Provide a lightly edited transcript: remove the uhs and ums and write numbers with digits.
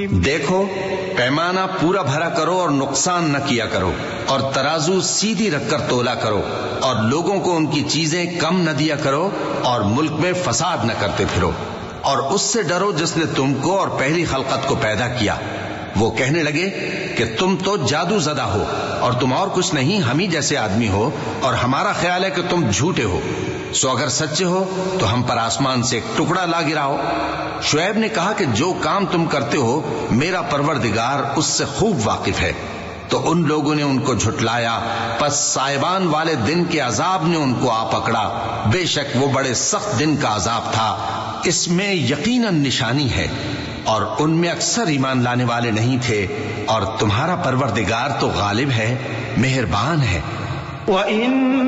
देखो, पैमाना पूरा भरा करो और नुकसान न किया करो, और तराजू सीधी रखकर तोला करो, और लोगों को उनकी चीजें कम न दिया करो, और मुल्क में फसाद न करते फिरो। और उससे डरो जिसने तुमको और पहली खलकत को पैदा किया। वो कहने लगे कि तुम तो जादू ज़दा हो और तुम और कुछ नहीं, हम ही जैसे आदमी हो, और हमारा ख्याल है कि तुम झूठे हो। सो अगर सच्चे हो तो हम पर आसमान से एक टुकड़ा ला गिराओ। शुएब ने कहा कि जो काम तुम करते हो मेरा परवरदिगार उससे खूब वाकिफ है। तो उन लोगों ने उनको झुटलाया, पस साइबान वाले दिन के अजाब ने उनको आ पकड़ा। बेशक वो बड़े सख्त दिन का अजाब था, इसमें यकीनन निशानी है, और उनमें अक्सर ईमान लाने वाले नहीं थे। और तुम्हारा परवरदिगार तो गालिब है, मेहरबान है।